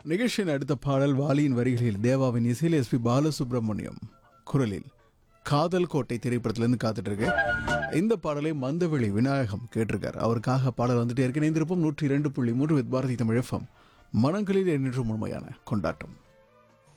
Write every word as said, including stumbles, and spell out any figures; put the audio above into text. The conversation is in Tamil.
நிகழ்ச்சியின் அடுத்த பாடல் வாலியின் வரிகளில் தேவாவின் இசையில் எஸ் பி பாலசுப்ரமணியம் குரலில் காதல் கோட்டை திரைப்படத்திலிருந்து காத்துட்டு இருக்கு. இந்த பாடலை மந்தவெளி விநாயகம் கேட்டிருக்கார். அவருக்காக பாடல் வந்துட்டு ஏற்கனவே இருந்திருப்போம். நூற்றி இரண்டு புள்ளி மூன்று வித் பாரதி தமிழ் எஃப்எம் மனங்களில் என்றும் உண்மையான கொண்டாட்டம்.